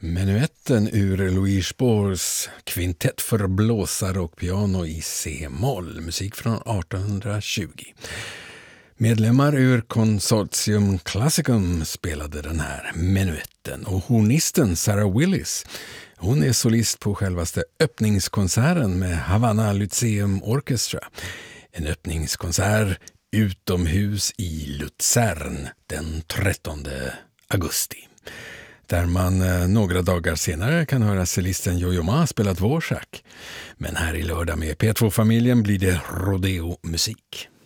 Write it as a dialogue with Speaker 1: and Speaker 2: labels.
Speaker 1: Menuetten ur Louis Spohrs kvintett för blåsare och piano i C-moll, musik från 1820. Medlemmar ur Consortium Classicum spelade den här menuetten och hornisten Sarah Willis, hon är solist på självaste öppningskonserten med Havana Lyceum Orchestra. En öppningskonsert utomhus i Luzern den 13 augusti. Där man några dagar senare kan höra cellisten Yo-Yo Ma spela Dvorak. Men här i lördag med P2-familjen blir det rodeo-musik.